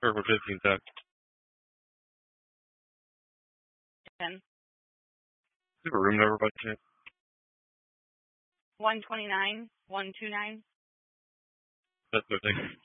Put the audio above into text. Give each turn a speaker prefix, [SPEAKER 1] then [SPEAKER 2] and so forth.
[SPEAKER 1] Or for 15 cents.
[SPEAKER 2] 10.
[SPEAKER 1] Do you have a room number by chance?
[SPEAKER 2] 129, 129.
[SPEAKER 1] That's what I think.